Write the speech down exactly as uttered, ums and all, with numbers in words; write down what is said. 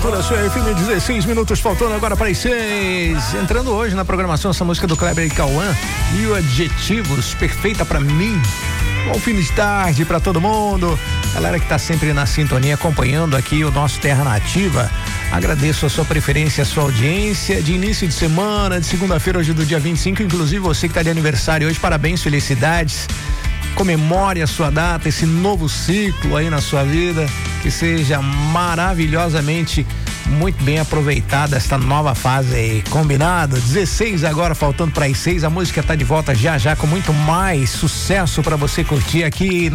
Cultura, sua F M, dezesseis minutos faltando agora para as seis. Entrando hoje na programação essa música do Kleber e Cauã, Mil Adjetivos, perfeita para mim. Bom fim de tarde para todo mundo. Galera que tá sempre na sintonia acompanhando aqui o nosso Terra Nativa. Agradeço a sua preferência, a sua audiência de início de semana, de segunda-feira, hoje do dia vinte e cinco. Inclusive você que tá de aniversário hoje, parabéns, felicidades. Comemore a sua data, esse novo ciclo aí na sua vida, que seja maravilhosamente muito bem aproveitada esta nova fase aí, combinado? dezesseis agora, faltando para as seis, a música tá de volta já já com muito mais sucesso para você curtir aqui